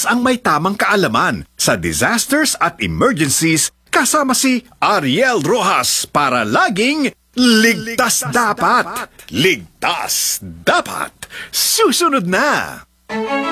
Silas ang may tamang kaalaman sa disasters at emergencies kasama si Ariel Rojas para laging ligtas dapat. Ligtas dapat. Susunod na!